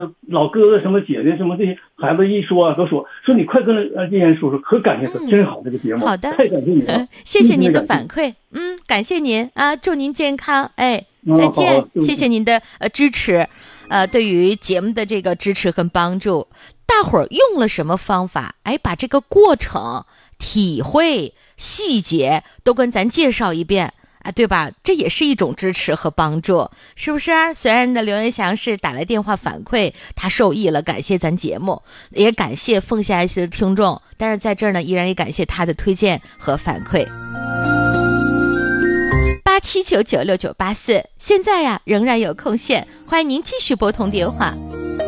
老哥哥什么姐姐什么这些孩子一说都说你快跟叶岩说说，可感谢他，真好这个节目。 好的， 太感谢你了， 谢谢您的反馈，感谢您啊，祝您健康，再见，谢谢您的支持，对于节目的这个支持和帮助，大伙儿用了什么方法？把这个过程、体会、细节都跟咱介绍一遍。对吧？这也是一种支持和帮助，是不是？虽然呢，刘元祥是打来电话反馈他受益了，感谢咱节目，也感谢奉献爱心的听众，但是在这儿呢，依然也感谢他的推荐和反馈。87996984，现在呀仍然有空闲，欢迎您继续拨通电话。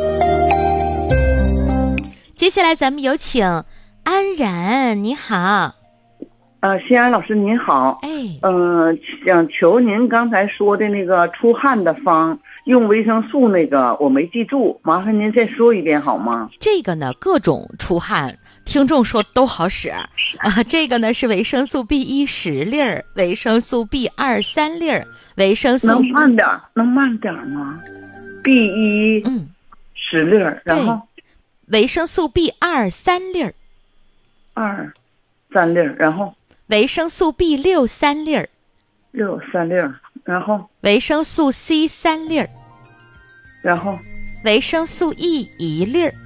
接下来咱们有请安然，你好。 西安老师您好，想求您刚才说的那个出汗的方，用维生素那个我没记住，麻烦您再说一遍好吗？ 这个呢，各种出汗，听众说都好使这个呢是维生素 B1 10粒儿，维生素 B2 3粒儿，维生素能慢点吗 ？B1 10粒儿，然后维生素 B2 3粒儿 ，2、3粒儿，然后。 维生素 B6 3粒儿 ，6、3粒儿，然后维生素 C 3粒儿， 然后维生素 E 1粒儿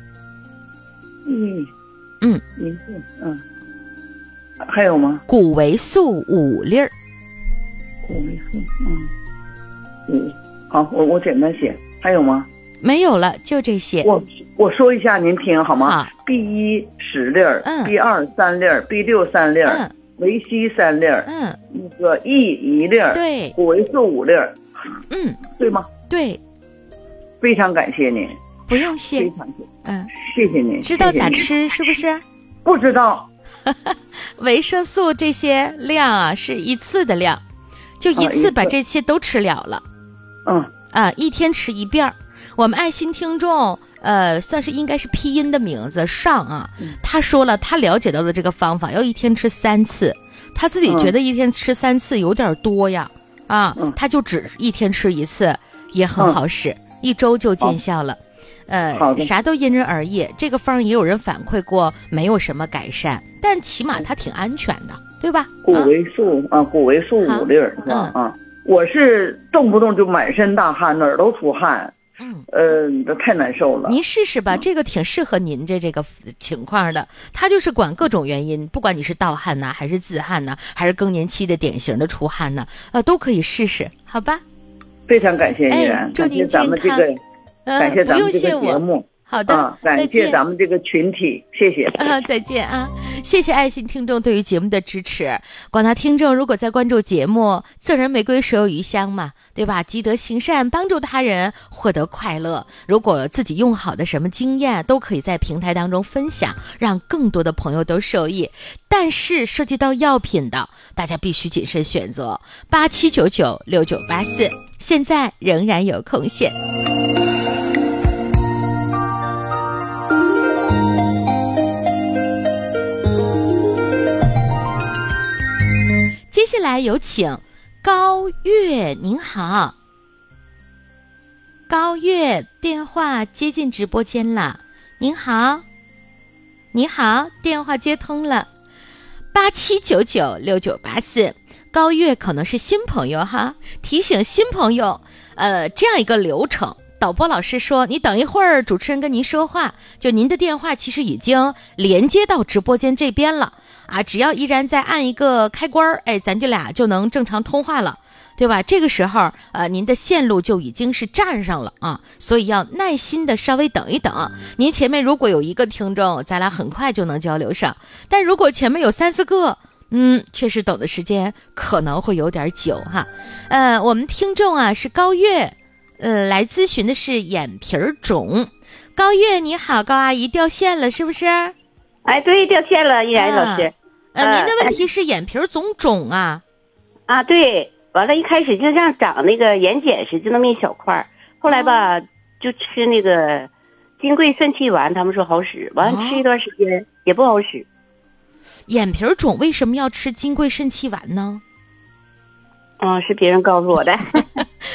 ，1粒，还有吗？ 谷维素5粒儿， 谷维素，5，好，我简单写，还有吗？ 没有了，就这些。 我说一下您听好吗？ 好 B1 10粒儿，B2 3粒儿，B6 3粒儿。维 C 3粒儿，那个 E 1粒儿， 对， 谷维素5粒儿，对吗？ 对， 非常感谢您， 不用谢， 非常谢谢您。 知道咋吃是不是？ 不知道。 维生素这些量啊，是一次的量，就一次把这些都吃了了。一天吃1遍。我们爱心听众。算是应该是拼音的名字上啊，他说了他了解到的这个方法要一天吃3次，他自己觉得一天吃3次有点多呀，他就只一天吃1次也很好使，1周就见效了。啥都因人而异，这个方也有人反馈过没有什么改善，但起码它挺安全的，对吧？ 谷维素谷维素5粒儿我是动不动就满身大汗，哪儿都出汗。这太难受了。 您试试吧，这个挺适合您这个情况的。它就是管各种原因，不管你是盗汗呐，还是自汗呐，还是更年期的典型的出汗呐，都可以试试，好吧？ 非常感谢您， 祝您健康。 感谢咱们这个节目。 好的， 感谢咱们这个群体，谢谢再见啊！谢谢爱心听众对于节目的支持。广大听众如果在关注节目，赠人玫瑰手有余香嘛，对吧？积德行善，帮助他人，获得快乐。如果自己用好的什么经验，都可以在平台当中分享，让更多的朋友都受益。但是涉及到药品的，大家必须谨慎选择。87996984，现在仍然有空闲。接下来有请高月，您好。高月，电话接进直播间了。您好，你好，电话接通了。87996984，高月可能是新朋友哈，提醒新朋友，这样一个流程。导播老师说你等一会儿主持人跟您说话，就您的电话其实已经连接到直播间这边了只要依然再按一个开关，咱这俩就能正常通话了，对吧？这个时候您的线路就已经是占上了所以要耐心的稍微等一等。您前面如果有一个听众，咱俩很快就能交流上，但如果前面有3、4个，确实等的时间可能会有点久哈。我们听众是高月，来咨询的是眼皮肿。高月你好，高阿姨，掉线了是不是？ 对，掉线了，依然老师。 您的问题是眼皮总肿啊？ 对，完了，一开始就像长那个眼睑似的那么一小块，后来吧，就吃那个金匮肾气丸，他们说好使，完了吃一段时间也不好使。 眼皮肿为什么要吃金匮肾气丸呢？ 是别人告诉我的。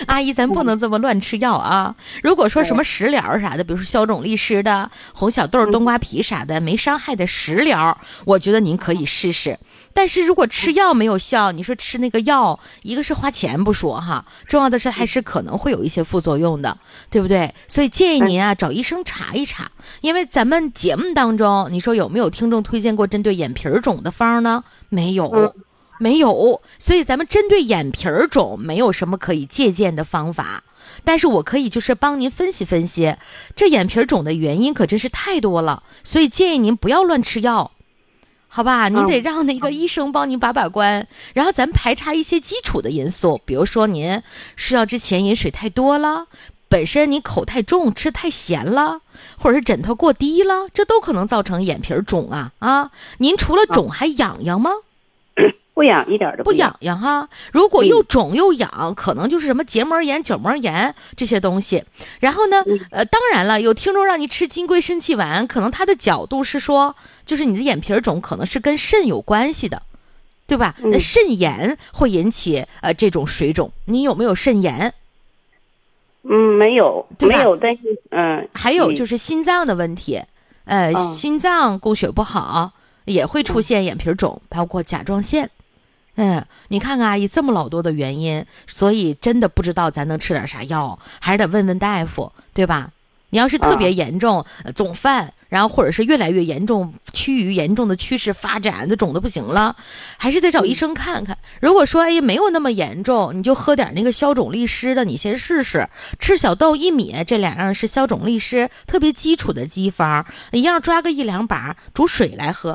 阿姨咱不能这么乱吃药啊。如果说什么食疗啥的，比如说消肿利湿的红小豆、冬瓜皮啥的没伤害的食疗，我觉得您可以试试。但是如果吃药没有效，你说吃那个药，一个是花钱不说哈，重要的是还是可能会有一些副作用的，对不对？所以建议您啊找医生查一查。因为咱们节目当中，你说有没有听众推荐过针对眼皮肿的方呢？没有。没有，所以咱们针对眼皮肿没有什么可以借鉴的方法，但是我可以就是帮您分析分析，这眼皮肿的原因可真是太多了，所以建议您不要乱吃药，好吧？您得让那个医生帮您把关，然后咱们排查一些基础的因素，比如说您睡觉之前饮水太多了，本身你口太重，吃太咸了，或者是枕头过低了，这都可能造成眼皮肿啊。您除了肿还痒痒吗？ 不痒，一点都不痒痒哈。如果又肿又痒，可能就是什么结膜炎、角膜炎这些东西。然后呢，当然了，有听众让你吃金匮肾气丸，可能他的角度是说，就是你的眼皮肿可能是跟肾有关系的，对吧？那肾炎会引起这种水肿，你有没有肾炎？ 没有，没有，但是还有就是心脏的问题，心脏供血不好也会出现眼皮肿，包括甲状腺。你看看阿姨这么老多的原因，所以真的不知道咱能吃点啥药，还是得问问大夫，对吧？你要是特别严重，总犯，然后或者是越来越严重，趋于严重的趋势发展，就肿的不行了，还是得找医生看看。如果说没有那么严重，你就喝点那个消肿利湿的，你先试试。吃小豆薏米这两样是消肿利湿特别基础的鸡方，一样抓个1-2把煮水来喝。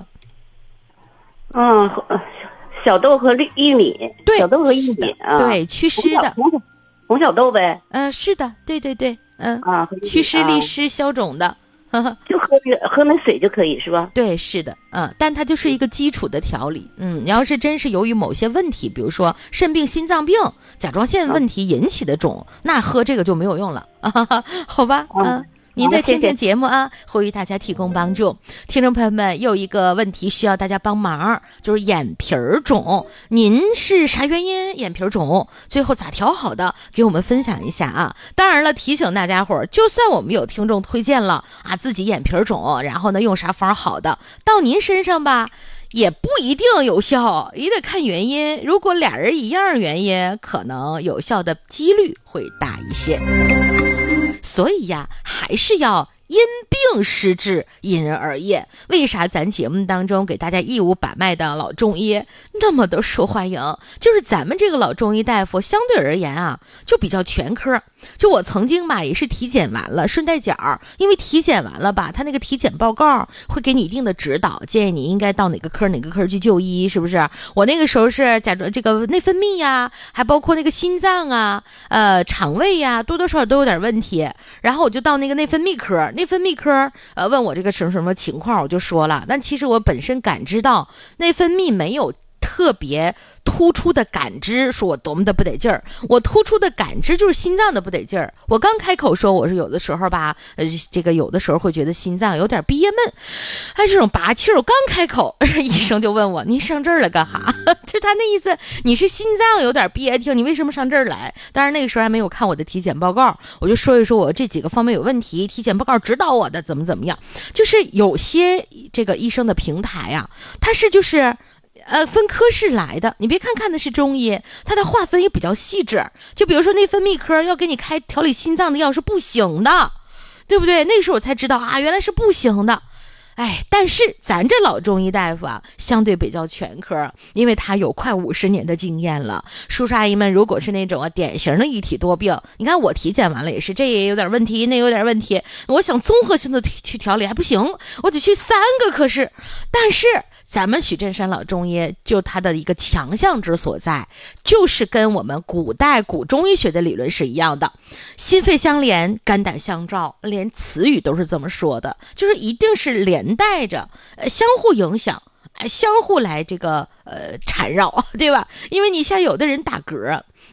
小豆和薏米， 对， 小豆和薏米对，祛湿的红小豆呗。 是的，对，祛湿利湿消肿的， 就喝那水就可以是吧？ 对，是的，但它就是一个基础的调理。你要是真是由于某些问题，比如说肾病、心脏病、甲状腺问题引起的肿，那喝这个就没有用了，好吧？您再听听节目啊，会为大家提供帮助。听众朋友们，又一个问题需要大家帮忙，就是眼皮肿，您是啥原因眼皮肿？最后咋调好的？给我们分享一下啊！当然了，提醒大家伙儿，就算我们有听众推荐了自己眼皮肿，然后呢用啥方好的，到您身上吧，也不一定有效，也得看原因。如果俩人一样原因，可能有效的几率会大一些。所以呀，还是要因病施治，因人而异。为啥咱节目当中给大家义无把脉的老中医那么的受欢迎？就是咱们这个老中医大夫相对而言就比较全科。就我曾经也是体检完了，顺带脚，因为体检完了他那个体检报告会给你一定的指导，建议你应该到哪个科去就医，是不是？我那个时候是这个内分泌呀，还包括那个心脏肠胃呀，多多少少都有点问题。然后我就到那个内分泌科，问我这个什么情况，我就说了，但其实我本身感知到内分泌没有特别突出的感知，说我多么的不得劲儿。我突出的感知就是心脏的不得劲儿。我刚开口说，我是有的时候这个有的时候会觉得心脏有点憋闷，这种拔气儿。我刚开口，医生就问我：“您上这儿来干哈？”就他那意思，你是心脏有点憋挺，你为什么上这儿来？当然那个时候还没有看我的体检报告，我就说一说我这几个方面有问题，体检报告指导我的怎么样。就是有些这个医生的平台他是就是分科室来的，你别看的是中医，它的划分也比较细致。就比如说内分泌科要给你开调理心脏的药是不行的，对不对？那个时候我才知道原来是不行的。但是咱这老中医大夫相对比较全科，因为他有快50年的经验了。叔叔阿姨们，如果是那种典型的一体多病，你看我体检完了也是，这也有点问题，那有点问题，我想综合性的去调理还不行，我得去3个科室。但是咱们许振山老中医就他的一个强项之所在，就是跟我们古中医学的理论是一样的，心肺相连，肝胆相照，连词语都是这么说的，就是一定是连带着相互影响，相互来这个缠绕，对吧？因为你像有的人打嗝，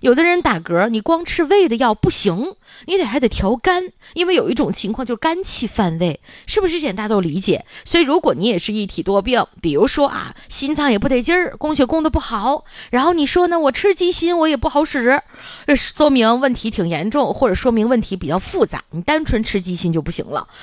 有的人打嗝，你光吃胃的药不行，你还得调肝，因为有一种情况就是肝气犯胃，是不是这点大家都理解？所以如果你也是一体多病，比如说啊，心脏也不得劲儿，供血供的不好，然后你说呢，我吃鸡心我也不好使，说明问题挺严重，或者说明问题比较复杂，你单纯吃鸡心就不行了。